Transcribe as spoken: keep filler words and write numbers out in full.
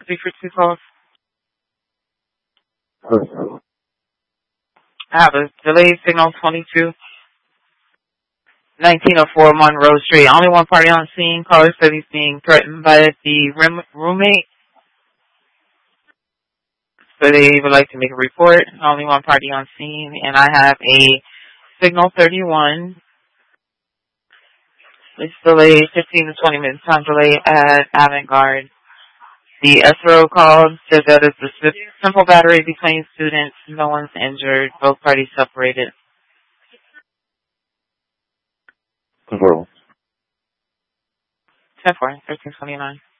Three for two calls. Hello. I have a delayed signal twenty-two nineteen oh four Monroe Street. Only one party on scene. Caller said he's being threatened by the room- roommate. So they would like to make a report. Only one party on scene. And I have a signal thirty-one. It's delayed fifteen to twenty minutes time delay at Avant-Garde. The S R O called, said that it's a simple battery between students. No one's injured. Both parties separated. Control. ten four, thirteen twenty-nine.